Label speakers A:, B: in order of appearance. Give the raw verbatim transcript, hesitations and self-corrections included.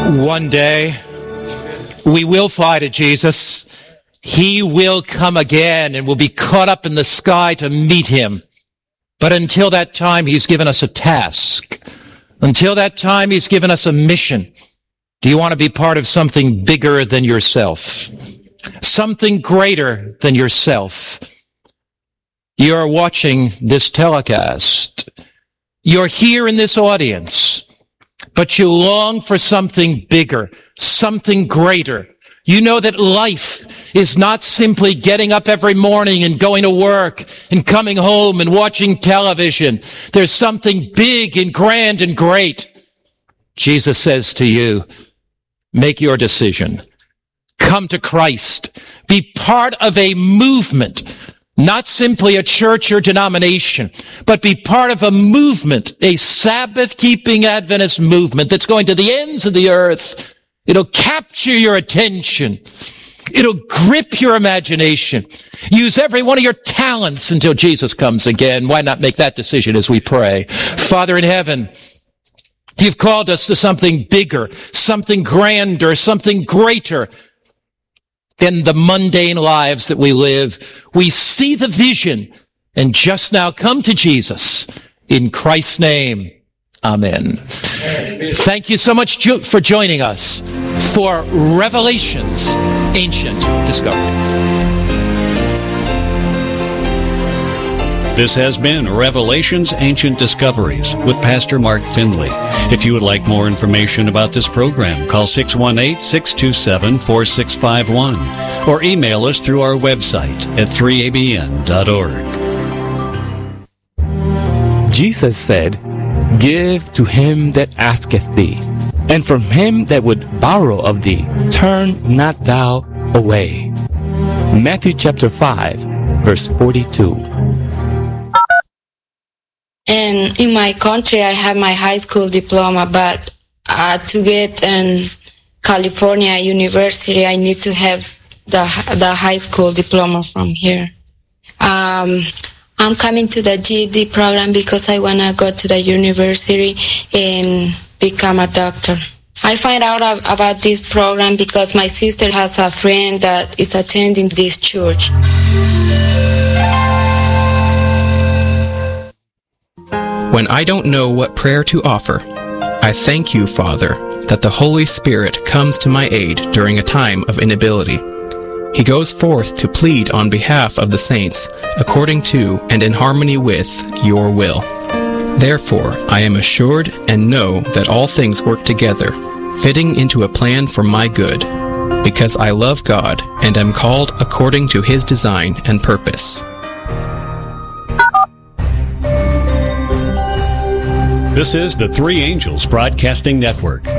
A: One day, we will fly to Jesus. He will come again and we'll be caught up in the sky to meet him. But until that time, he's given us a task. Until that time, he's given us a mission. Do you want to be part of something bigger than yourself? Something greater than yourself? You're watching this telecast. You're here in this audience. But you long for something bigger, something greater. You know that life is not simply getting up every morning and going to work and coming home and watching television. There's something big and grand and great. Jesus says to you, make your decision. Come to Christ. Be part of a movement. Not simply a church or denomination, but be part of a movement, a Sabbath-keeping Adventist movement that's going to the ends of the earth. It'll capture your attention. It'll grip your imagination. Use every one of your talents until Jesus comes again. Why not make that decision as we pray? Father in heaven, you've called us to something bigger, something grander, something greater than the mundane lives that we live. We see the vision and just now come to Jesus. In Christ's name, amen. Thank you so much for joining us for Revelations, Ancient Discoveries.
B: This has been Revelations, Ancient Discoveries with Pastor Mark Finley. If you would like more information about this program, call six one eight, six two seven, four six five one or email us through our website at three a b n dot org.
C: Jesus said, "Give to him that asketh thee, and from him that would borrow of thee, turn not thou away." Matthew chapter five, verse forty-two.
D: And in my country, I have my high school diploma, but uh, to get in California University, I need to have the the high school diploma from here. Um, I'm coming to the G E D program because I want to go to the university and become a doctor. I find out about this program because my sister has a friend that is attending this church.
E: When I don't know what prayer to offer, I thank you, Father, that the Holy Spirit comes to my aid during a time of inability. He goes forth to plead on behalf of the saints, according to and in harmony with your will. Therefore, I am assured and know that all things work together, fitting into a plan for my good, because I love God and am called according to his design and purpose.
B: This is the Three Angels Broadcasting Network.